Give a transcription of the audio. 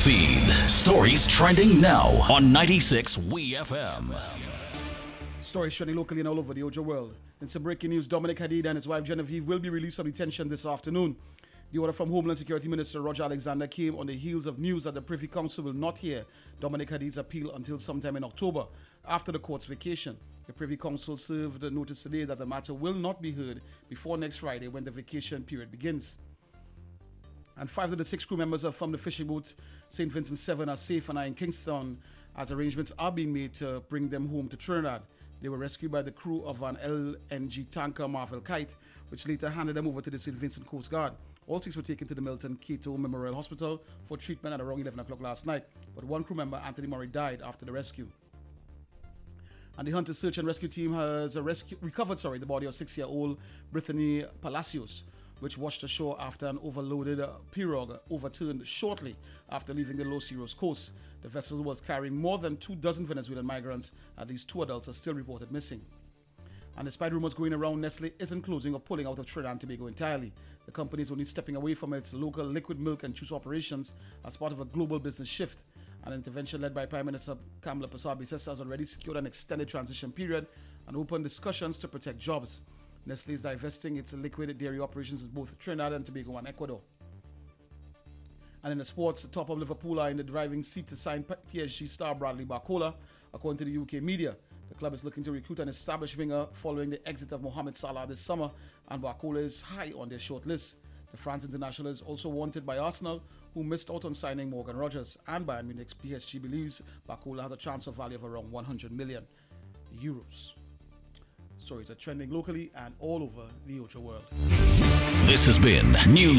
Newsfeed. Stories trending now on 96 WeFM. Stories trending locally and all over the Ojo world. In some breaking news, Dominic Hadid and his wife Genevieve will be released from detention this afternoon. The order from Homeland Security Minister Roger Alexander came on the heels of news that the Privy Council will not hear Dominic Hadid's appeal until sometime in October, after the court's vacation. The Privy Council served a notice today that the matter will not be heard before next Friday when the vacation period begins. And 5 of the 6 crew members from the fishing boat St. Vincent 7 are safe and are in Kingston as arrangements are being made to bring them home to Trinidad. They were rescued by the crew of an LNG tanker Marvel Kite, which later handed them over to the St. Vincent Coast Guard. All 6 were taken to the Milton Cato Memorial Hospital for treatment at around 11 o'clock last night, but one crew member, Anthony Murray, died after the rescue. And the Hunter Search and Rescue Team has recovered the body of 6-year-old Brittany Palacios, which washed ashore after an overloaded pirogue overturned shortly after leaving the Los Cerros coast. The vessel was carrying more than 24 Venezuelan migrants. At least 2 adults are still reported missing. And despite rumors going around, Nestle isn't closing or pulling out of Trinidad and Tobago entirely. The company is only stepping away from its local liquid milk and juice operations as part of a global business shift. An intervention led by Prime Minister Kamala Persaud-Bissessar has already secured an extended transition period and opened discussions to protect jobs. Nestle is divesting its liquid dairy operations in both Trinidad and Tobago and Ecuador. And in the sports, the top of Liverpool are in the driving seat to sign PSG star Bradley Barcola, according to the UK media. The club is looking to recruit an established winger following the exit of Mohamed Salah this summer, and Barcola is high on their shortlist. The France international is also wanted by Arsenal, who missed out on signing Morgan Rogers, and Bayern Munich's PSG believes Barcola has a transfer value of around €100 million. Stories are trending locally and all over the Ocho world. This has been News